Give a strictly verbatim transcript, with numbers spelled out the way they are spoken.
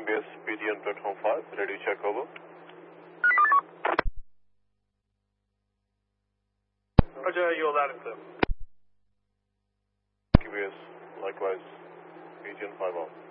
Boeing base P T on platform five, ready check over. Roger, you're loud and clear. Q B S, likewise, P T on five out.